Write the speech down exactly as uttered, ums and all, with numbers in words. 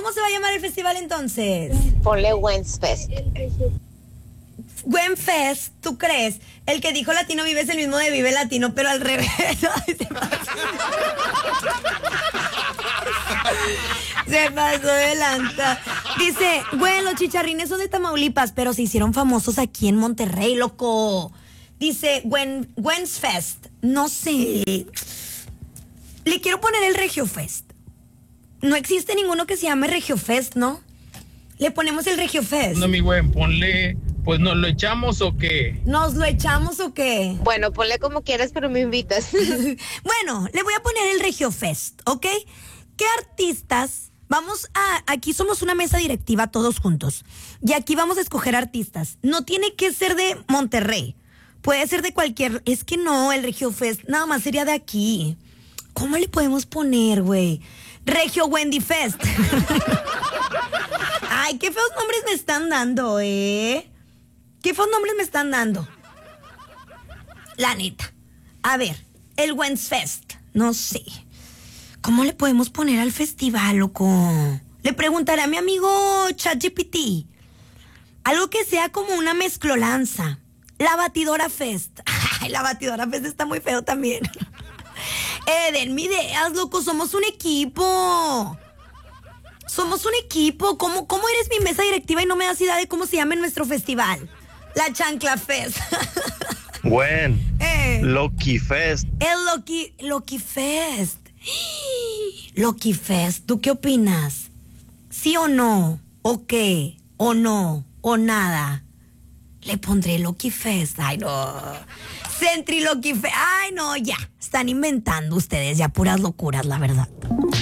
¿cómo se va a llamar el festival entonces? Ponle Wensfest. Wenfest, ¿tú crees? El que dijo Latino Vive es el mismo de Vive Latino, pero al revés. Se pasó. Se pasó de lanza. Dice, güey, los chicharrines son de Tamaulipas, pero se hicieron famosos aquí en Monterrey, loco. Dice, Wen, Wensfest. No sé. Le quiero poner el Regiofest. No existe ninguno que se llame Regiofest, ¿no? Le ponemos el Regiofest. No, mi güey, ponle, pues nos lo echamos o qué. ¿Nos lo echamos o qué? Bueno, ponle como quieras, pero me invitas. Bueno, le voy a poner el Regiofest, ¿ok? ¿Qué artistas? Vamos a, aquí somos una mesa directiva todos juntos. Y aquí vamos a escoger artistas. No tiene que ser de Monterrey. Puede ser de cualquier, es que no, el Regiofest nada más sería de aquí. ¿Cómo le podemos poner, güey? Regio Wendy Fest. Ay, qué feos nombres me están dando, ¿eh? ¿Qué feos nombres me están dando? La neta. A ver, el Wensfest. No sé. ¿Cómo le podemos poner al festival, loco? Le preguntaré a mi amigo ChatGPT. Algo que sea como una mezclolanza. La Batidora Fest. Ay, la Batidora Fest está muy feo también. Eh, denme ideas, loco. Somos un equipo. Somos un equipo. ¿Cómo, ¿Cómo eres mi mesa directiva y no me das idea de cómo se llama nuestro festival? La Chancla Fest. Buen. eh, Loki Fest. el Loki, Loki Fest. Loki Fest. ¿Tú qué opinas? ¿Sí o no? ¿O qué? ¿O no? ¿O nada? Le pondré Loki Fest. Ay, no. Centri Loki Fest. Ay, no, ya. Están inventando ustedes ya puras locuras, la verdad.